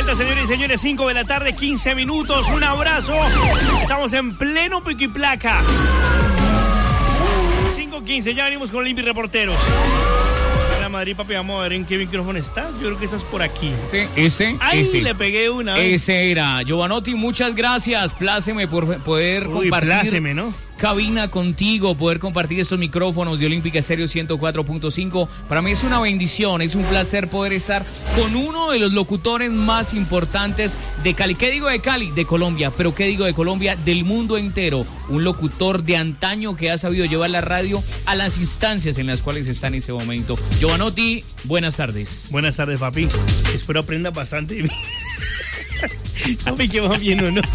vuelta, señores y señores, 5 de la tarde, 15 minutos, un abrazo. Estamos en pleno pico y placa. 5:15, ya venimos con Olympic Reporteros. Real Madrid, papi, vamos a ver en qué micrófono está. Yo creo que estás por aquí. Sí, ese. Le pegué una. Ese era. Giovanotti, muchas gracias. Pláceme por poder compartir. Pláceme, ¿no? Cabina contigo, poder compartir estos micrófonos de Olímpica Estéreo 104.5. Para mí es una bendición, es un placer poder estar con uno de los locutores más importantes de Cali. ¿Qué digo de Cali? De Colombia. Pero ¿qué digo de Colombia? Del mundo entero. Un locutor de antaño que ha sabido llevar la radio a las instancias en las cuales está en ese momento. Giovanotti, buenas tardes. Buenas tardes, papi. Espero aprenda bastante de mí. Papi, que va bien o no.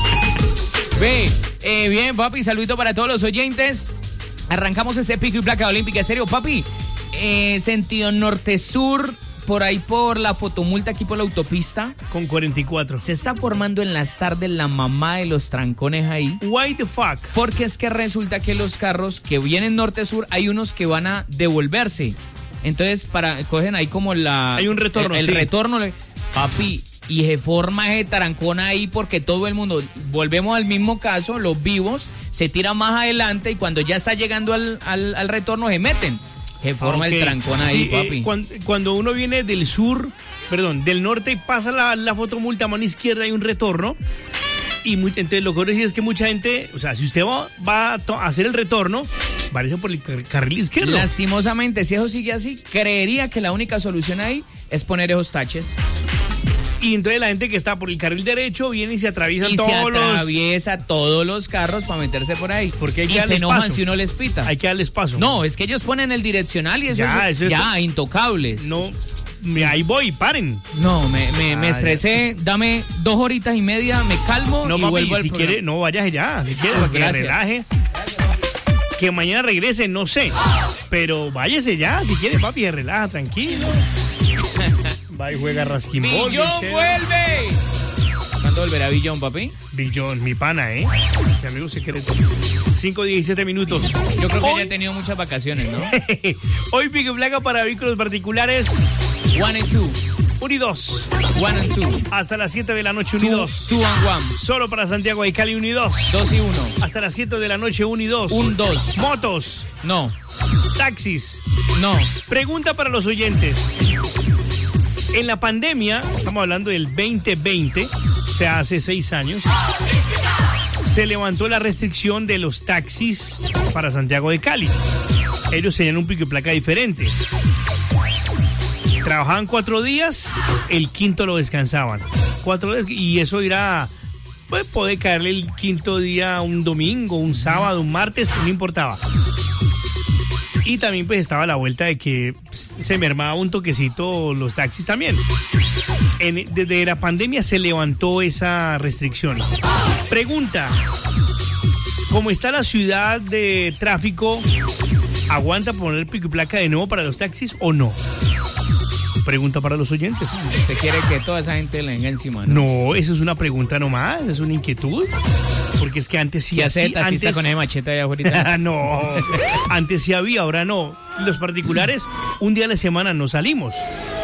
Bien, papi, saludito para todos los oyentes. Arrancamos este pico y placa Olímpica Estéreo. Papi, sentido norte-sur, por ahí por la fotomulta, aquí por la autopista. Con 44. Se está formando en las tardes la mamá de los trancones ahí. Why the fuck? Porque es que resulta que los carros que vienen norte-sur, hay unos que van a devolverse. Entonces, cogen ahí como hay un retorno, el sí. retorno. Papi, y se forma ese tarancón ahí porque todo el mundo, volvemos al mismo caso, los vivos se tiran más adelante y cuando ya está llegando al retorno se meten. Se forma el trancón ahí, sí, papi. Cuando uno viene del norte y pasa la fotomulta a mano izquierda, hay un retorno. Y entonces lo que quiero decir es que mucha gente, o sea, si usted va a hacer el retorno, váyase por el carril izquierdo. Lastimosamente, si eso sigue así, creería que la única solución ahí es poner esos taches. Y entonces la gente que está por el carril derecho viene y se atraviesa todos los carros para meterse por ahí. Porque hay que y darles se enojan paso. Si uno les pita. Hay que darles paso. No, es que ellos ponen el direccional y eso es intocables. No, ahí voy, paren. No, me estresé. Dame 2 horitas y media, me calmo y vuelvo al programa. Quiere, no vayas ya. Si quiere, para que la relaje. Que mañana regrese, no sé. Pero váyase ya, si quiere, papi, se relaja, tranquilo. Va y juega rasquimbol. ¡Billón vuelve! ¿Cuándo volverá Billón, papi? Billón, mi pana, mi amigo secreto. 5:17 minutos. Yo creo que ya ha tenido muchas vacaciones, ¿no? Hoy pico y placa para vehículos particulares. 1 and 2. 1 y 2. 1 and 2. Hasta las 7 de la noche, 1 y 2. 2 and 1. Solo para Santiago de Cali, 1 y 2. 2 y 1. Hasta las 7 de la noche, 1 y 2. 1, 2. Motos. No. Taxis. No. Pregunta para los oyentes. En la pandemia, estamos hablando del 2020, o sea, hace 6 años, se levantó la restricción de los taxis para Santiago de Cali. Ellos tenían un pico y placa diferente. Trabajaban 4 días, el quinto lo descansaban. 4 días, y eso irá, pues puede caerle el quinto día un domingo, un sábado, un martes, no importaba. Y también pues estaba la vuelta de que se mermaba un toquecito los taxis también. Desde la pandemia se levantó esa restricción. Pregunta, ¿cómo está la ciudad de tráfico? ¿Aguanta poner pico y placa de nuevo para los taxis o no? Pregunta para los oyentes. ¿Usted quiere que toda esa gente le venga encima? No, eso es una pregunta nomás, es una inquietud. Porque es que antes sí hacía. Antes con el machete allá afuera. No, antes sí había, ahora no. Los particulares, un día a la semana no salimos.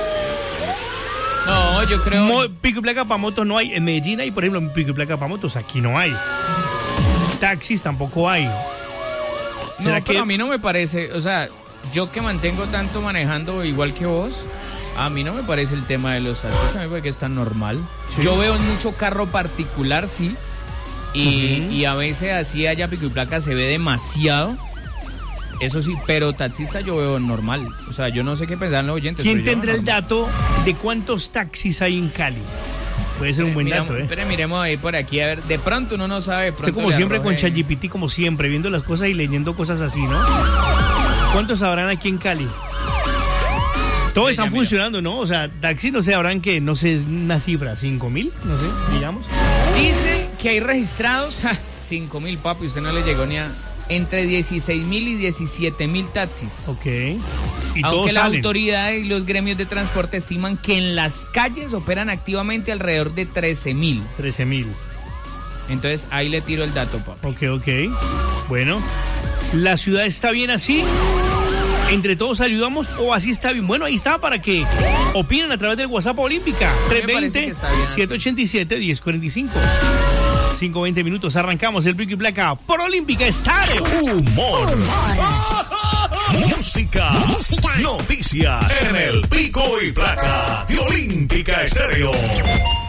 No, yo creo. Pico y placa para motos no hay. En Medellín hay, por ejemplo, pico y placa para motos. Aquí no hay. Taxis tampoco hay. ¿Será que a mí no me parece? O sea, yo que mantengo tanto manejando igual que vos, a mí no me parece el tema de los taxis. A mí me parece que es tan normal. Sí. Yo veo mucho carro particular, sí. Y a veces así haya pico y placa se ve demasiado. Eso sí, pero taxista yo veo normal. O sea, yo no sé qué pensar los oyentes. ¿Quién tendrá el dato de cuántos taxis hay en Cali? Puede ser un buen dato, Pero miremos ahí por aquí, a ver. De pronto uno no sabe. Usted como siempre con ChatGPT, como siempre, viendo las cosas y leyendo cosas así, ¿no? ¿Cuántos habrán aquí en Cali? Todos están funcionando, ¿no? O sea, taxi, no sé, habrán que, no sé, una cifra, 5,000, no sé, digamos. Dice que hay registrados, 5,000, papi, usted no le llegó ni a... Entre 16,000 y 17,000 taxis. Ok. Y aunque las autoridades y los gremios de transporte estiman que en las calles operan activamente alrededor de 13,000. 13,000. Entonces, ahí le tiro el dato, papi. Ok. Bueno, ¿la ciudad está bien así? Entre todos ayudamos o así está bien. Bueno, ahí está para que opinen a través del WhatsApp Olímpica. 320-787-1045. 5:20 minutos. Arrancamos el Pico y Placa por Olímpica Estéreo. Humor. Música. Noticias en el Pico y Placa de Olímpica Estéreo.